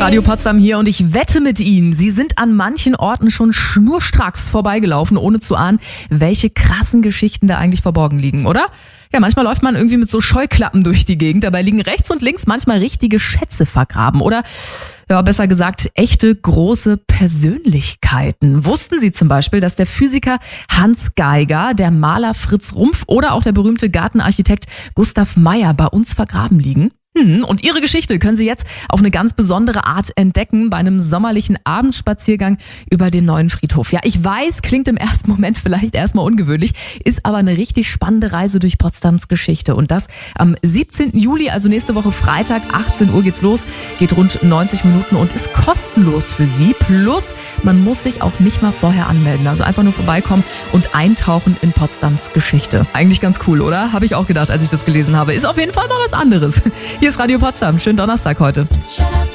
Radio Potsdam hier und ich wette mit Ihnen, Sie sind an manchen Orten schon schnurstracks vorbeigelaufen, ohne zu ahnen, welche krassen Geschichten da eigentlich verborgen liegen, oder? Ja, manchmal läuft man irgendwie mit so Scheuklappen durch die Gegend, dabei liegen rechts und links manchmal richtige Schätze vergraben, oder? Ja, besser gesagt, echte große Persönlichkeiten. Wussten Sie zum Beispiel, dass der Physiker Hans Geiger, der Maler Fritz Rumpf oder auch der berühmte Gartenarchitekt Gustav Meyer bei uns vergraben liegen? Und Ihre Geschichte können Sie jetzt auf eine ganz besondere Art entdecken bei einem sommerlichen Abendspaziergang über den neuen Friedhof. Ja, ich weiß, klingt im ersten Moment vielleicht erstmal ungewöhnlich, ist aber eine richtig spannende Reise durch Potsdams Geschichte. Und das am 17. Juli, also nächste Woche Freitag, 18 Uhr geht's los, geht rund 90 Minuten und ist kostenlos für Sie. Plus, man muss sich auch nicht mal vorher anmelden. Also einfach nur vorbeikommen und eintauchen in Potsdams Geschichte. Eigentlich ganz cool, oder? Habe ich auch gedacht, als ich das gelesen habe. Ist auf jeden Fall mal was anderes. Hier ist Radio Potsdam. Schönen Donnerstag heute.